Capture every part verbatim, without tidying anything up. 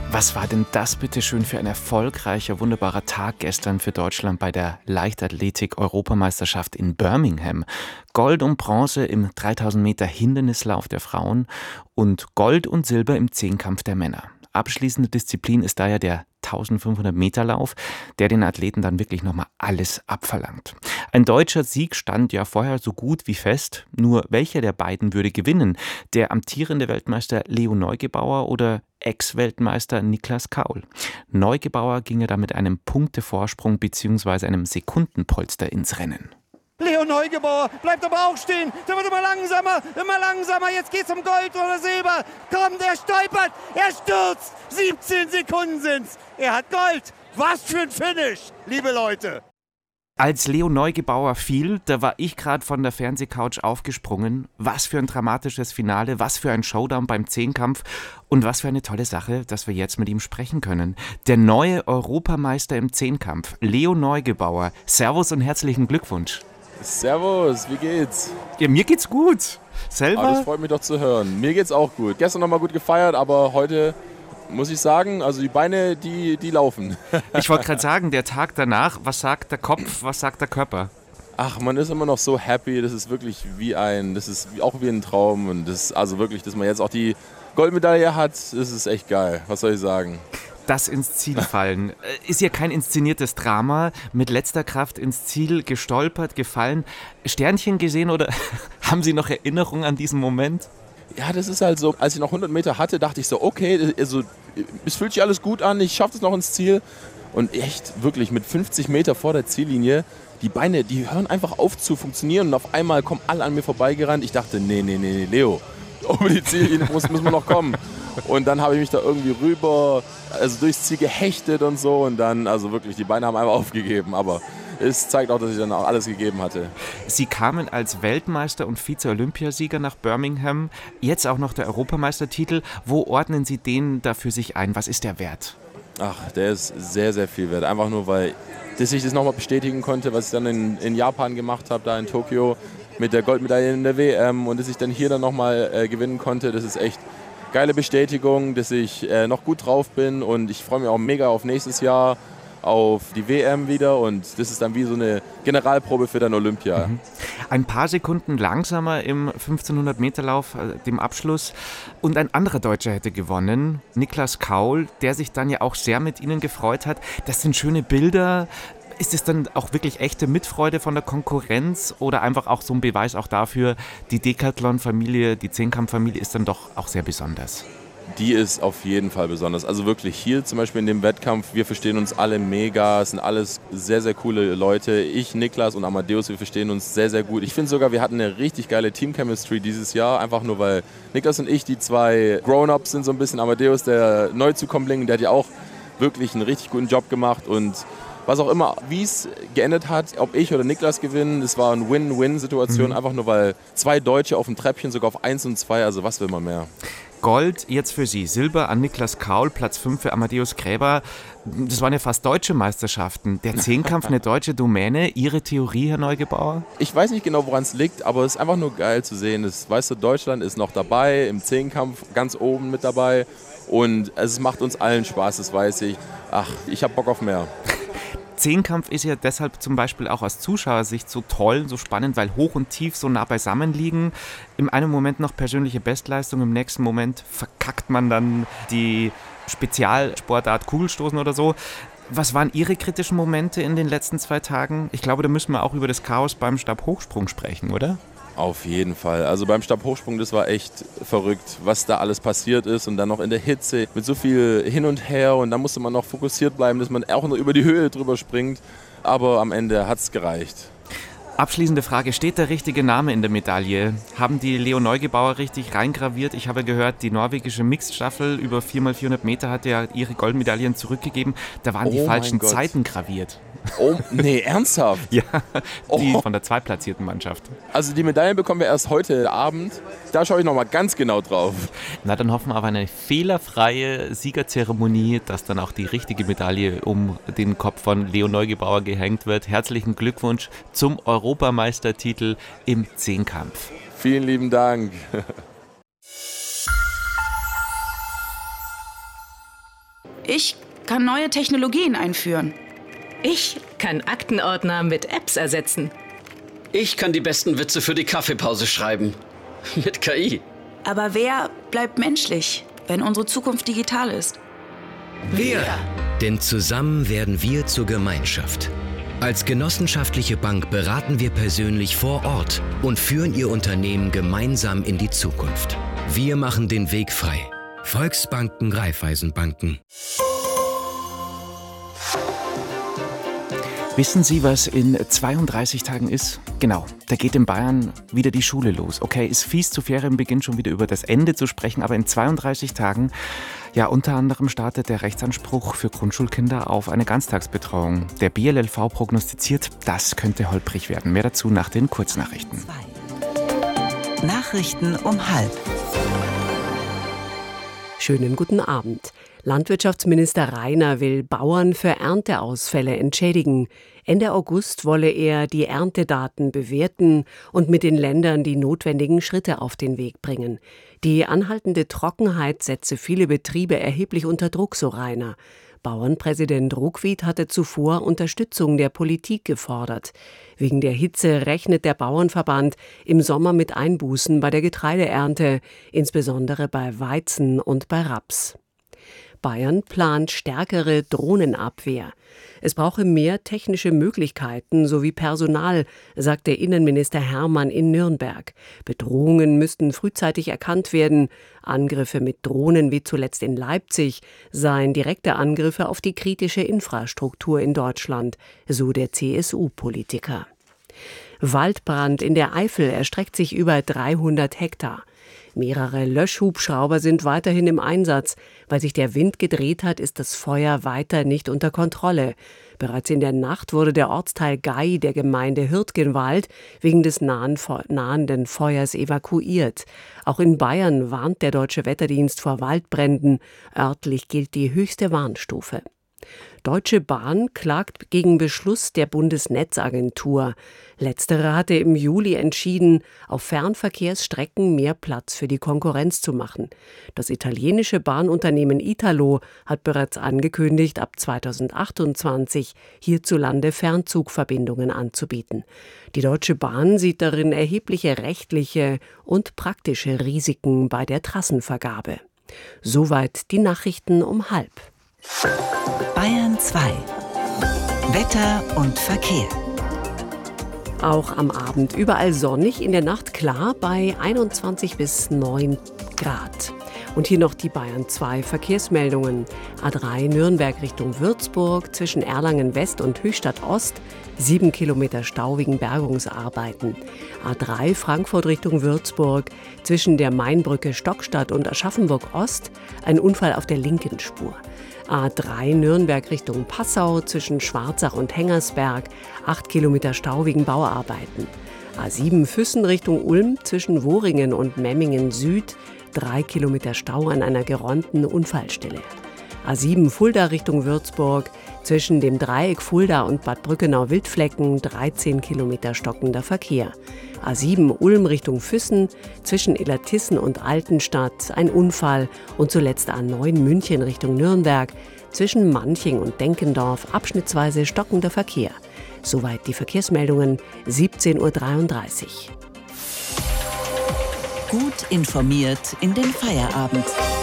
Was war denn das bitte schön für ein erfolgreicher, wunderbarer Tag gestern für Deutschland bei der Leichtathletik-Europameisterschaft in Birmingham? Gold und Bronze im dreitausend Meter Hindernislauf der Frauen und Gold und Silber im Zehnkampf der Männer. Abschließende Disziplin ist daher der eintausendfünfhundert Meter Lauf, der den Athleten dann wirklich nochmal alles abverlangt. Ein deutscher Sieg stand ja vorher so gut wie fest, nur welcher der beiden würde gewinnen? Der amtierende Weltmeister Leo Neugebauer oder Ex-Weltmeister Niklas Kaul? Neugebauer ging ja da mit einem Punktevorsprung bzw. einem Sekundenpolster ins Rennen. Leo Neugebauer bleibt aber auch stehen. Der wird immer langsamer, immer langsamer. Jetzt geht's um Gold oder Silber. Kommt, er stolpert, er stürzt. siebzehn Sekunden sind's. Er hat Gold. Was für ein Finish, liebe Leute. Als Leo Neugebauer fiel, da war ich gerade von der Fernsehcouch aufgesprungen. Was für ein dramatisches Finale, was für ein Showdown beim Zehnkampf und was für eine tolle Sache, dass wir jetzt mit ihm sprechen können. Der neue Europameister im Zehnkampf, Leo Neugebauer. Servus und herzlichen Glückwunsch. Servus, wie geht's? Ja, mir geht's gut. Selber? Ah, das freut mich doch zu hören. Mir geht's auch gut. Gestern noch mal gut gefeiert, aber heute muss ich sagen, also die Beine, die, die laufen. Ich wollte gerade sagen, der Tag danach, was sagt der Kopf, was sagt der Körper? Ach, man ist immer noch so happy, das ist wirklich wie ein, das ist auch wie ein Traum und das ist also wirklich, dass man jetzt auch die Goldmedaille hat, das ist echt geil, was soll ich sagen. Das ins Ziel fallen. Ist ja kein inszeniertes Drama, mit letzter Kraft ins Ziel gestolpert, gefallen, Sternchen gesehen oder haben Sie noch Erinnerungen an diesen Moment? Ja, das ist halt so, als ich noch hundert Meter hatte, dachte ich so, okay, also, es fühlt sich alles gut an, ich schaffe es noch ins Ziel. Und echt, wirklich, mit fünfzig Meter vor der Ziellinie, die Beine, die hören einfach auf zu funktionieren und auf einmal kommen alle an mir vorbeigerannt. Ich dachte, nee, nee, nee, Leo, über die Ziellinie muss, müssen wir noch kommen. Und dann habe ich mich da irgendwie rüber, also durchs Ziel gehechtet und so und dann, also wirklich, die Beine haben einfach aufgegeben, aber es zeigt auch, dass ich dann auch alles gegeben hatte. Sie kamen als Weltmeister und Vize-Olympiasieger nach Birmingham, jetzt auch noch der Europameistertitel. Wo ordnen Sie den da für sich ein? Was ist der Wert? Ach, der ist sehr, sehr viel wert. Einfach nur, weil dass ich das nochmal bestätigen konnte, was ich dann in, in Japan gemacht habe, da in Tokio mit der Goldmedaille in der W M und dass ich dann hier dann nochmal äh, gewinnen konnte. Das ist echt geile Bestätigung, dass ich äh, noch gut drauf bin und ich freue mich auch mega auf nächstes Jahr, auf die W M wieder und das ist dann wie so eine Generalprobe für dann Olympia. Mhm. Ein paar Sekunden langsamer im fünfzehnhundert Meter Lauf, äh, dem Abschluss und ein anderer Deutscher hätte gewonnen, Niklas Kaul, der sich dann ja auch sehr mit Ihnen gefreut hat. Das sind schöne Bilder. Ist es dann auch wirklich echte Mitfreude von der Konkurrenz oder einfach auch so ein Beweis auch dafür, die Decathlon-Familie, die Zehnkampf-Familie ist dann doch auch sehr besonders? Die ist auf jeden Fall besonders. Also wirklich hier zum Beispiel in dem Wettkampf, wir verstehen uns alle mega, es sind alles sehr, sehr coole Leute. Ich, Niklas und Amadeus, wir verstehen uns sehr, sehr gut. Ich finde sogar, wir hatten eine richtig geile Team-Chemistry dieses Jahr, einfach nur weil Niklas und ich die zwei Grown-Ups sind so ein bisschen. Amadeus, der Neuzukommling, der hat ja auch wirklich einen richtig guten Job gemacht und was auch immer, wie es geendet hat, ob ich oder Niklas gewinnen, es war eine Win-Win-Situation, mhm. einfach nur weil zwei Deutsche auf dem Treppchen, sogar auf eins und zwei, also was will man mehr? Gold jetzt für Sie, Silber an Niklas Kaul, Platz fünf für Amadeus Gräber. Das waren ja fast deutsche Meisterschaften. Der Zehnkampf eine deutsche Domäne. Ihre Theorie, Herr Neugebauer? Ich weiß nicht genau, woran es liegt, aber es ist einfach nur geil zu sehen. Das, weißt du, Deutschland ist noch dabei, im Zehnkampf ganz oben mit dabei und es macht uns allen Spaß, das weiß ich. Ach, ich hab Bock auf mehr. Zehnkampf ist ja deshalb zum Beispiel auch aus Zuschauersicht so toll, so spannend, weil Hoch und Tief so nah beisammen liegen. Im einen Moment noch persönliche Bestleistung, im nächsten Moment verkackt man dann die Spezialsportart Kugelstoßen oder so. Was waren Ihre kritischen Momente in den letzten zwei Tagen? Ich glaube, da müssen wir auch über das Chaos beim Stabhochsprung sprechen, oder? Auf jeden Fall. Also beim Stabhochsprung, das war echt verrückt, was da alles passiert ist und dann noch in der Hitze mit so viel hin und her und da musste man noch fokussiert bleiben, dass man auch noch über die Höhe drüber springt. Aber am Ende hat es gereicht. Abschließende Frage, steht der richtige Name in der Medaille? Haben die Leo Neugebauer richtig reingraviert? Ich habe gehört, die norwegische Mixed-Staffel über vier mal vierhundert Meter hat ja ihre Goldmedaillen zurückgegeben. Da waren die oh falschen Zeiten graviert. Oh, nee, ernsthaft? Ja, die oh. von der zweitplatzierten Mannschaft. Also die Medaillen bekommen wir erst heute Abend. Da schaue ich nochmal ganz genau drauf. Na, dann hoffen wir auf eine fehlerfreie Siegerzeremonie, dass dann auch die richtige Medaille um den Kopf von Leo Neugebauer gehängt wird. Herzlichen Glückwunsch zum Europameistertitel im Zehnkampf. Vielen lieben Dank. Ich kann neue Technologien einführen. Ich kann Aktenordner mit Apps ersetzen. Ich kann die besten Witze für die Kaffeepause schreiben. Mit K I. Aber wer bleibt menschlich, wenn unsere Zukunft digital ist? Wir! Denn zusammen werden wir zur Gemeinschaft. Als genossenschaftliche Bank beraten wir persönlich vor Ort und führen Ihr Unternehmen gemeinsam in die Zukunft. Wir machen den Weg frei. Volksbanken, Raiffeisenbanken. Wissen Sie, was in zweiunddreißig Tagen ist? Genau, da geht in Bayern wieder die Schule los. Okay, ist fies zu Ferienbeginn schon wieder über das Ende zu sprechen, aber in zweiunddreißig Tagen, ja, unter anderem startet der Rechtsanspruch für Grundschulkinder auf eine Ganztagsbetreuung. Der B L L V prognostiziert, das könnte holprig werden. Mehr dazu nach den Kurznachrichten. Nachrichten um halb. Schönen guten Abend. Landwirtschaftsminister Rainer will Bauern für Ernteausfälle entschädigen. Ende August wolle er die Erntedaten bewerten und mit den Ländern die notwendigen Schritte auf den Weg bringen. Die anhaltende Trockenheit setze viele Betriebe erheblich unter Druck, so Rainer. Bauernpräsident Ruckwied hatte zuvor Unterstützung der Politik gefordert. Wegen der Hitze rechnet der Bauernverband im Sommer mit Einbußen bei der Getreideernte, insbesondere bei Weizen und bei Raps. Bayern plant stärkere Drohnenabwehr. Es brauche mehr technische Möglichkeiten sowie Personal, sagt der Innenminister Hermann in Nürnberg. Bedrohungen müssten frühzeitig erkannt werden. Angriffe mit Drohnen wie zuletzt in Leipzig seien direkte Angriffe auf die kritische Infrastruktur in Deutschland, so der C S U-Politiker. Waldbrand in der Eifel erstreckt sich über dreihundert Hektar. Mehrere Löschhubschrauber sind weiterhin im Einsatz. Weil sich der Wind gedreht hat, ist das Feuer weiter nicht unter Kontrolle. Bereits in der Nacht wurde der Ortsteil Gei der Gemeinde Hürtgenwald wegen des nahen, nahenden Feuers evakuiert. Auch in Bayern warnt der Deutsche Wetterdienst vor Waldbränden. Örtlich gilt die höchste Warnstufe. Deutsche Bahn klagt gegen Beschluss der Bundesnetzagentur. Letztere hatte im Juli entschieden, auf Fernverkehrsstrecken mehr Platz für die Konkurrenz zu machen. Das italienische Bahnunternehmen Italo hat bereits angekündigt, ab zweitausendachtundzwanzig hierzulande Fernzugverbindungen anzubieten. Die Deutsche Bahn sieht darin erhebliche rechtliche und praktische Risiken bei der Trassenvergabe. Soweit die Nachrichten um halb. Bayern zwei. Wetter und Verkehr. Auch am Abend überall sonnig, in der Nacht klar bei einundzwanzig bis neun Grad. Und hier noch die Bayern zwei Verkehrsmeldungen. A drei Nürnberg Richtung Würzburg, zwischen Erlangen West und Höchstadt Ost, sieben Kilometer Stau wegen Bergungsarbeiten. A drei Frankfurt Richtung Würzburg, zwischen der Mainbrücke Stockstadt und Aschaffenburg Ost, ein Unfall auf der linken Spur. A drei Nürnberg Richtung Passau, zwischen Schwarzach und Hengersberg, acht Kilometer Stau wegen Bauarbeiten. A sieben Füssen Richtung Ulm, zwischen Wohringen und Memmingen Süd, drei Kilometer Stau an einer geräumten Unfallstelle. A sieben Fulda Richtung Würzburg, zwischen dem Dreieck Fulda und Bad Brückenau-Wildflecken, dreizehn Kilometer stockender Verkehr. A sieben Ulm Richtung Füssen, zwischen Illertissen und Altenstadt, ein Unfall. Und zuletzt A neun München Richtung Nürnberg, zwischen Manching und Denkendorf, abschnittsweise stockender Verkehr. Soweit die Verkehrsmeldungen, siebzehn Uhr dreiunddreißig. Gut informiert in den Feierabend.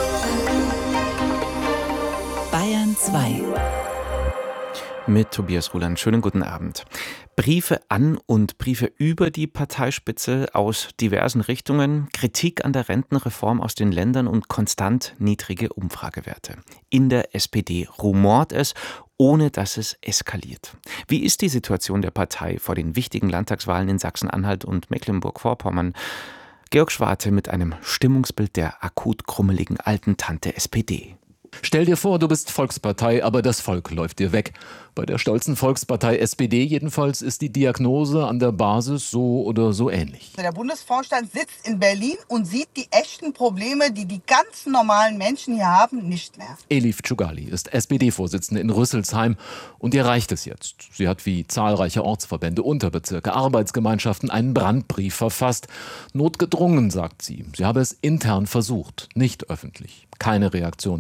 Bayern zwei. Mit Tobias Ruland. Schönen guten Abend. Briefe an und Briefe über die Parteispitze aus diversen Richtungen, Kritik an der Rentenreform aus den Ländern und konstant niedrige Umfragewerte. In der S P D rumort es, ohne dass es eskaliert. Wie ist die Situation der Partei vor den wichtigen Landtagswahlen in Sachsen-Anhalt und Mecklenburg-Vorpommern? Georg Schwarte mit einem Stimmungsbild der akut krummeligen alten Tante S P D. Stell dir vor, du bist Volkspartei, aber das Volk läuft dir weg. Bei der stolzen Volkspartei S P D jedenfalls ist die Diagnose an der Basis so oder so ähnlich. Der Bundesvorstand sitzt in Berlin und sieht die echten Probleme, die die ganz normalen Menschen hier haben, nicht mehr. Elif Tschugali ist S P D-Vorsitzende in Rüsselsheim und ihr reicht es jetzt. Sie hat wie zahlreiche Ortsverbände, Unterbezirke, Arbeitsgemeinschaften einen Brandbrief verfasst. Notgedrungen, sagt sie. Sie habe es intern versucht, nicht öffentlich. Keine Reaktion der Partei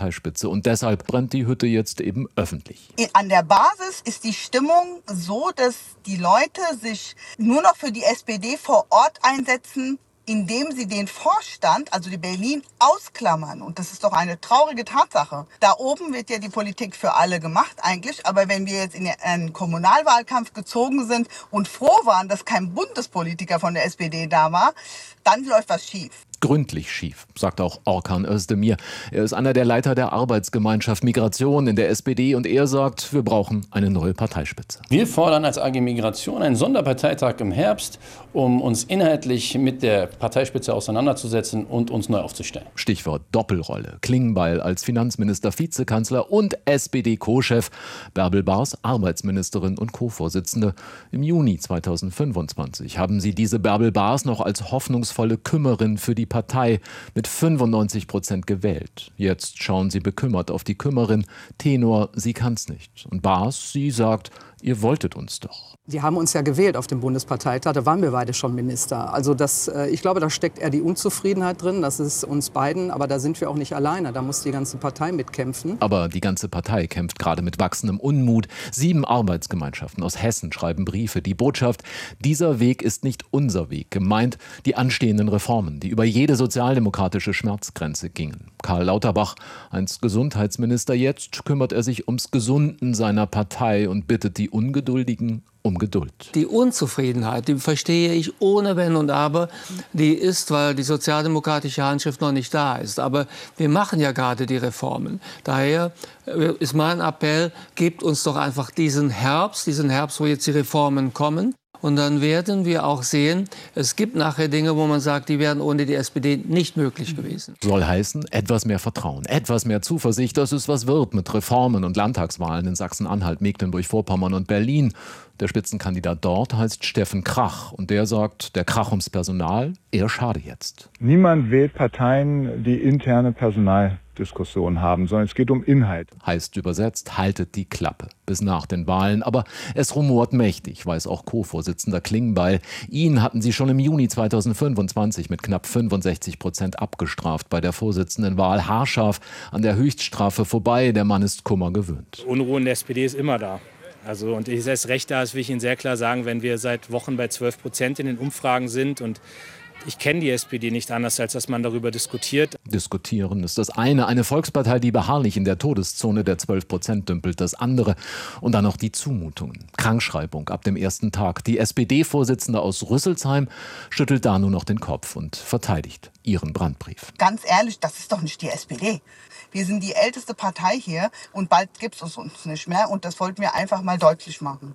Parteispitze. Und deshalb brennt die Hütte jetzt eben öffentlich. An der Basis ist die Stimmung so, dass die Leute sich nur noch für die S P D vor Ort einsetzen, indem sie den Vorstand, also die Berlin, ausklammern. Und das ist doch eine traurige Tatsache. Da oben wird ja die Politik für alle gemacht eigentlich. Aber wenn wir jetzt in einen Kommunalwahlkampf gezogen sind und froh waren, dass kein Bundespolitiker von der S P D da war, dann läuft was schief. Gründlich schief, sagt auch Orkan Özdemir. Er ist einer der Leiter der Arbeitsgemeinschaft Migration in der S P D und er sagt, wir brauchen eine neue Parteispitze. Wir fordern als A G Migration einen Sonderparteitag im Herbst, um uns inhaltlich mit der Parteispitze auseinanderzusetzen und uns neu aufzustellen. Stichwort Doppelrolle. Klingbeil als Finanzminister, Vizekanzler und S P D-Co-Chef. Bärbel Baas, Arbeitsministerin und Co-Vorsitzende. Im Juni zweitausendfünfundzwanzig haben sie diese Bärbel Baas noch als hoffnungsvolle Kümmerin für die Partei mit fünfundneunzig Prozent gewählt. Jetzt schauen sie bekümmert auf die Kümmerin. Tenor, sie kann's nicht. Und Baas, sie sagt, ihr wolltet uns doch. Sie haben uns ja gewählt auf dem Bundesparteitag, da waren wir beide schon Minister. Also das, ich glaube, da steckt eher die Unzufriedenheit drin, das ist uns beiden, aber da sind wir auch nicht alleine, da muss die ganze Partei mitkämpfen. Aber die ganze Partei kämpft gerade mit wachsendem Unmut. Sieben Arbeitsgemeinschaften aus Hessen schreiben Briefe. Die Botschaft, dieser Weg ist nicht unser Weg. Gemeint die anstehenden Reformen, die über jede sozialdemokratische Schmerzgrenze gingen. Karl Lauterbach, einst Gesundheitsminister, jetzt kümmert er sich ums Gesunden seiner Partei und bittet die Ungeduldigen um Geduld. Die Unzufriedenheit, die verstehe ich ohne Wenn und Aber. Die ist, weil die sozialdemokratische Handschrift noch nicht da ist. Aber wir machen ja gerade die Reformen. Daher ist mein Appell, gebt uns doch einfach diesen Herbst, diesen Herbst, wo jetzt die Reformen kommen. Und dann werden wir auch sehen, es gibt nachher Dinge, wo man sagt, die wären ohne die S P D nicht möglich gewesen. Soll heißen, etwas mehr Vertrauen, etwas mehr Zuversicht, dass es was wird mit Reformen und Landtagswahlen in Sachsen-Anhalt, Mecklenburg-Vorpommern und Berlin. Der Spitzenkandidat dort heißt Steffen Krach und der sagt, der Krach ums Personal, eher schade jetzt. Niemand wählt Parteien, die interne Personaldiskussionen haben, sondern es geht um Inhalt. Heißt übersetzt, haltet die Klappe bis nach den Wahlen. Aber es rumort mächtig, weiß auch Co-Vorsitzender Klingbeil. Ihn hatten sie schon im Juni zweitausendfünfundzwanzig mit knapp fünfundsechzig Prozent abgestraft bei der Vorsitzendenwahl. Haarscharf an der Höchststrafe vorbei, der Mann ist Kummer gewöhnt. Unruhe in der S P D ist immer da. Also, und ich erst recht da, das will ich Ihnen sehr klar sagen, wenn wir seit Wochen bei zwölf Prozent in den Umfragen sind und ich kenne die S P D nicht anders, als dass man darüber diskutiert. Diskutieren ist das eine. Eine Volkspartei, die beharrlich in der Todeszone der zwölf Prozent dümpelt, das andere. Und dann noch die Zumutungen. Krankschreibung ab dem ersten Tag. Die S P D-Vorsitzende aus Rüsselsheim schüttelt da nur noch den Kopf und verteidigt ihren Brandbrief. Ganz ehrlich, das ist doch nicht die S P D. Wir sind die älteste Partei hier und bald gibt es uns nicht mehr. Und das wollten wir einfach mal deutlich machen.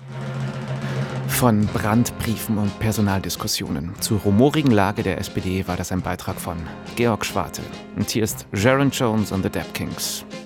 Von Brandbriefen und Personaldiskussionen zur rumorigen Lage der S P D war das ein Beitrag von Georg Schwarte. Und hier ist Sharon Jones und the Dap Kings.